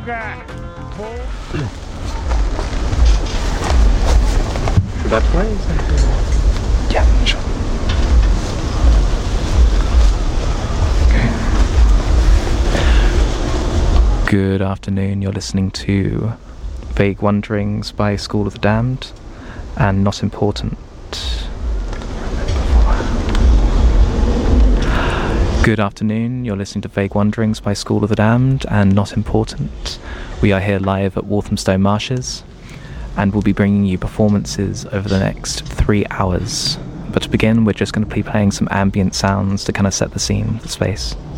Should I play? Yeah, sure. Okay. Good afternoon, you're listening to Vague Wanderings by School of the Damned and Not Important. Good afternoon, you're listening to Vague Wanderings by School of the Damned and Not Important. We are here live at Walthamstow Marshes and we'll be bringing you performances over the next 3 hours. But to begin, we're just going to be playing some ambient sounds to kind of set the scene of the space.